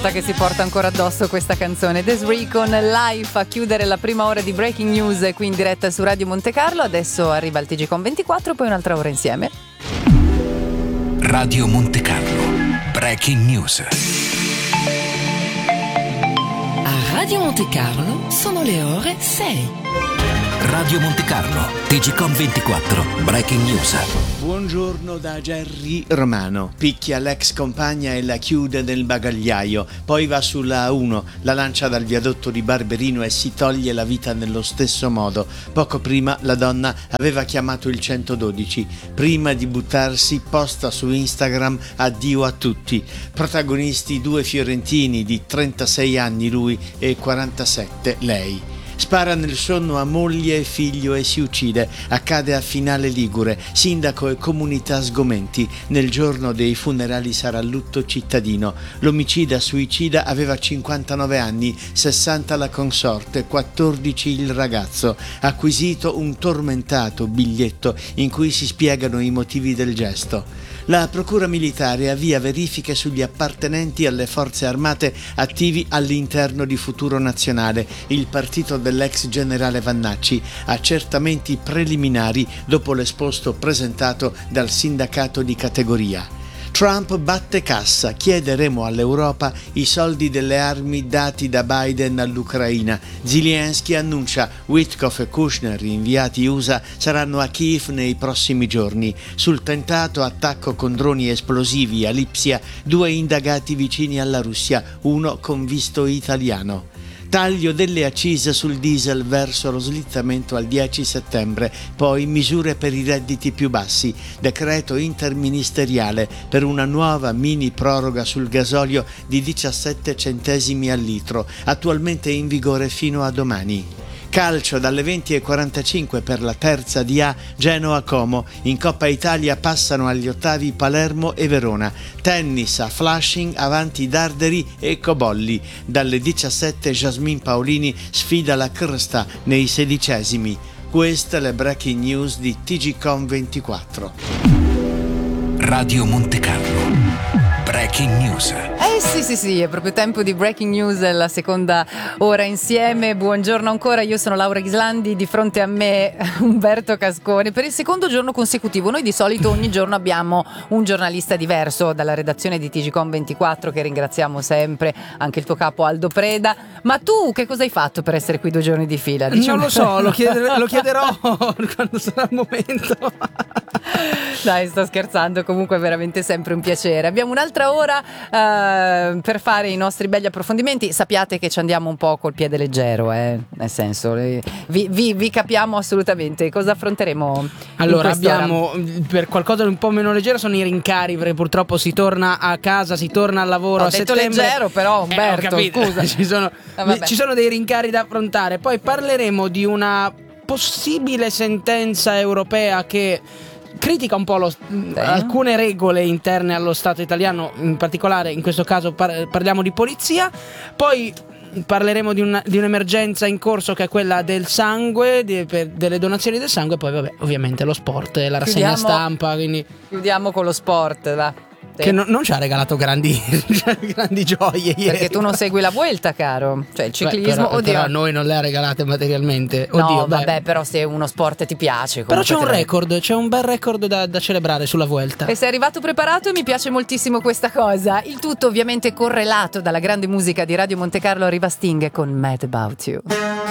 volta che si porta ancora addosso questa canzone. Desiree con Life a chiudere la prima ora di Breaking News qui in diretta su Radio Monte Carlo. Adesso arriva il TG con 24, poi un'altra ora insieme. Radio Monte Carlo Breaking News. A Radio Monte Carlo sono le ore 6. Radio Monte Carlo TGcom 24 Breaking News. Buongiorno da Gerry Romano. Picchia l'ex compagna e la chiude nel bagagliaio. Poi va sulla A1, la lancia dal viadotto di Barberino e si toglie la vita nello stesso modo. Poco prima la donna aveva chiamato il 112. Prima di buttarsi posta su Instagram addio a tutti. Protagonisti due fiorentini di 36 anni lui e 47 lei. Spara nel sonno a moglie e figlio e si uccide. Accade a Finale Ligure. Sindaco e comunità sgomenti. Nel giorno dei funerali sarà lutto cittadino. L'omicida suicida aveva 59 anni, 60 la consorte, 14 il ragazzo. Acquisito un tormentato biglietto in cui si spiegano i motivi del gesto. La Procura Militare avvia verifiche sugli appartenenti alle forze armate attivi all'interno di Futuro Nazionale, il partito dell'ex generale Vannacci. Accertamenti preliminari dopo l'esposto presentato dal sindacato di categoria. Trump batte cassa, chiederemo all'Europa i soldi delle armi dati da Biden all'Ucraina. Zelensky annuncia Witkoff e Kushner, inviati USA, saranno a Kiev nei prossimi giorni. Sul tentato attacco con droni esplosivi a Lipsia, 2 indagati vicini alla Russia, uno con visto italiano. Taglio delle accise sul diesel verso lo slittamento al 10 settembre, poi misure per i redditi più bassi, decreto interministeriale per una nuova mini proroga sul gasolio di 17 centesimi al litro, attualmente in vigore fino a domani. Calcio dalle 20:45 per la terza di A Genoa-Como. In Coppa Italia passano agli ottavi Palermo e Verona. Tennis a Flushing avanti Darderi e Cobolli. Dalle 17 Jasmine Paolini sfida la Crsta nei 16esimi. Queste le breaking news di TGcom 24. Radio Monte Carlo Breaking News. Sì, è proprio tempo di Breaking News, la seconda ora insieme. Buongiorno ancora, io sono Laura Ghislandi, di fronte a me Umberto Cascone. Per il secondo giorno consecutivo, noi di solito ogni giorno abbiamo un giornalista diverso dalla redazione di TGcom 24, che ringraziamo sempre, anche il tuo capo Aldo Preda. Ma tu che cosa hai fatto per essere qui 2 giorni di fila? Non lo so, lo chiederò quando sarà il momento. Dai, sto scherzando, comunque è veramente sempre un piacere. Abbiamo un'altra ora per fare i nostri belli approfondimenti. Sappiate che ci andiamo un po' col piede leggero, nel senso vi capiamo assolutamente. Cosa affronteremo? Allora abbiamo, per qualcosa di un po' meno leggero, sono i rincari, perché purtroppo si torna a casa, si torna al lavoro. Ho a detto settembre. Leggero però, Umberto, scusa. ci sono dei rincari da affrontare. Poi parleremo di una possibile sentenza europea che critica un po' alcune regole interne allo Stato italiano, in particolare in questo caso parliamo di polizia. Poi parleremo di un'emergenza in corso, che è quella del sangue, delle donazioni del sangue. Poi vabbè, ovviamente lo sport e la rassegna stampa, quindi chiudiamo con lo sport, va. Che non ci ha regalato grandi gioie ieri. Perché tu non segui la Vuelta, caro. Cioè il ciclismo, però a noi non le ha regalate materialmente. No, vabbè, però se uno sport ti piace. Però c'è un bel record da celebrare sulla Vuelta. E sei arrivato preparato e mi piace moltissimo questa cosa. Il tutto ovviamente correlato dalla grande musica di Radio Monte Carlo. Arriva Sting con Mad About You.